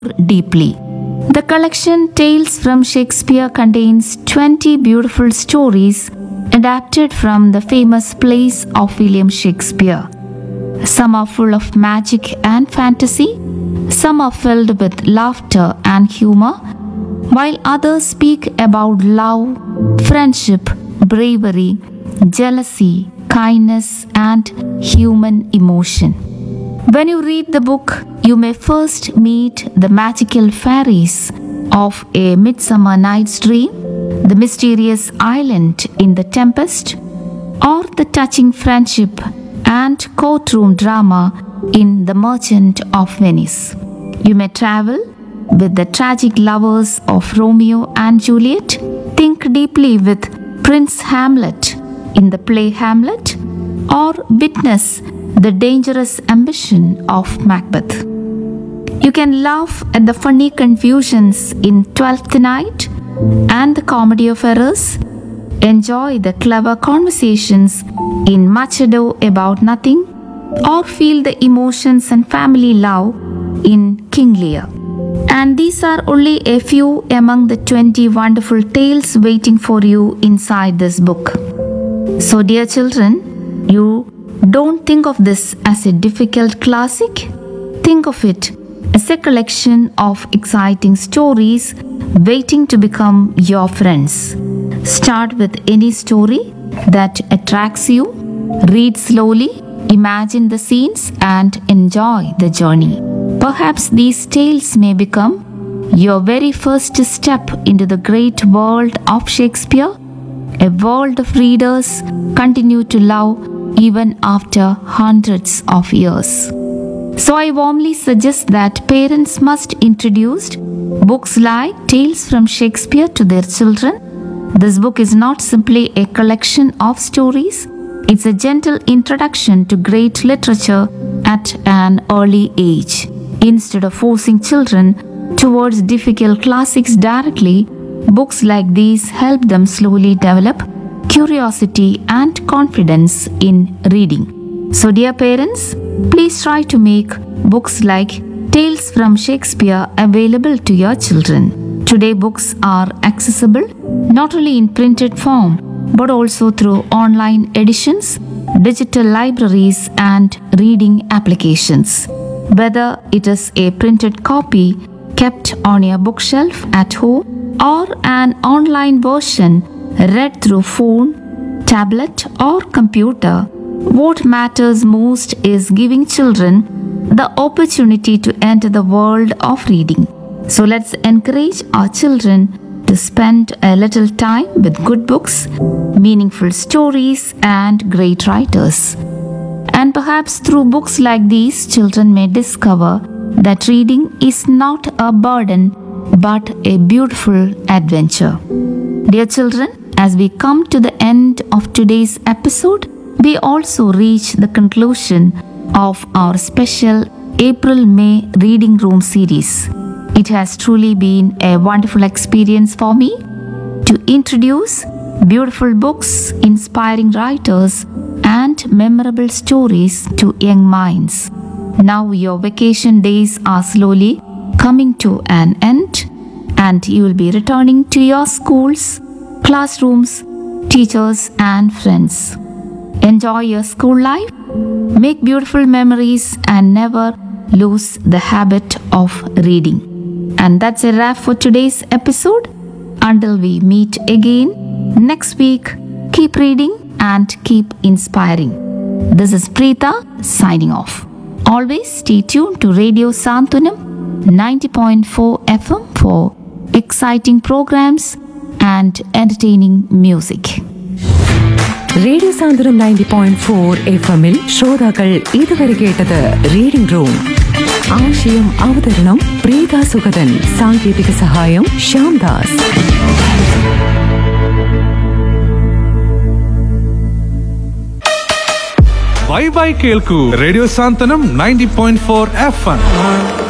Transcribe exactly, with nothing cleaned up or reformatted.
deeply. The collection Tales from Shakespeare contains twenty beautiful stories adapted from the famous plays of William Shakespeare. Some are full of magic and fantasy, some are filled with laughter and humor, while others speak about love, friendship, bravery, jealousy, kindness, and human emotion. When you read the book, you may first meet the magical fairies of A Midsummer Night's Dream, the mysterious island in The Tempest, or the touching friendship and courtroom drama in The Merchant of Venice. You may travel with the tragic lovers of Romeo and Juliet, think deeply with Prince Hamlet in the play Hamlet, or witness the dangerous ambition of Macbeth. You can laugh at the funny confusions in Twelfth Night and the Comedy of Errors, enjoy the clever conversations in Much Ado About Nothing, or feel the emotions and family love in King Lear. And these are only a few among the twenty wonderful tales waiting for you inside this book. So, dear children, you don't think of this as a difficult classic. Think of it as a collection of exciting stories waiting to become your friends. Start with any story that attracts you, read slowly, imagine the scenes, and enjoy the journey. Perhaps these tales may become your very first step into the great world of Shakespeare, a world of readers continue to love even after hundreds of years. So I warmly suggest that parents must introduce books like Tales from Shakespeare to their children. This book is not simply a collection of stories, it's a gentle introduction to great literature at an early age. Instead of forcing children towards difficult classics directly, books like these help them slowly develop curiosity and confidence in reading. So, dear parents, please try to make books like Tales from Shakespeare available to your children. Today, books are accessible not only in printed form but also through online editions, digital libraries, and reading applications. Whether it is a printed copy kept on your bookshelf at home or an online version read through phone, tablet, or computer, what matters most is giving children the opportunity to enter the world of reading. So let's encourage our children to spend a little time with good books, meaningful stories, and great writers. And perhaps through books like these, children may discover that reading is not a burden but a beautiful adventure. Dear children, as we come to the end of today's episode, we also reach the conclusion of our special April-May Reading Room series. It has truly been a wonderful experience for me to introduce beautiful books, inspiring writers, and memorable stories to young minds. Now your vacation days are slowly coming to an end, and you will be returning to your schools, classrooms, teachers, and friends. Enjoy your school life, make beautiful memories, and never lose the habit of reading. And that's a wrap for today's episode. Until we meet again next week, keep reading and keep inspiring. This is Preeta signing off. Always stay tuned to Radio Santanam ninety point four F M for exciting programs and entertaining music. Radio Santhwanam ninety point four F എമ്മിൽ ശ്രോതാക്കൾ ഇതുവരെ കേട്ടത് reading room. ആശയം അവതരണം പ്രീത സുഗതൻ, സാങ്കേതിക സഹായം Shyamdas. Bye bye കേൾക്കൂ radio സാന്ത്വനം ninety point four F M.